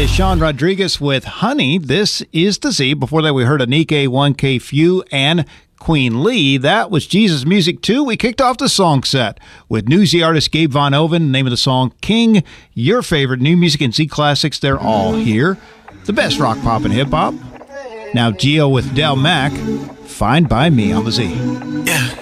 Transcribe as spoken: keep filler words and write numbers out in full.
is Sean Rodriguez with Honey. This is the Z. Before that, we heard Anike, one K Phew, and Queen Lee. That was Jesus Music two. We kicked off the song set with new Z artist Gabe Von Oven. The name of the song, King. Your favorite new music and Z classics, they're all here. The best rock, pop, and hip-hop. Now Geo with Del Mac. Fine by Me on the Z. Yeah.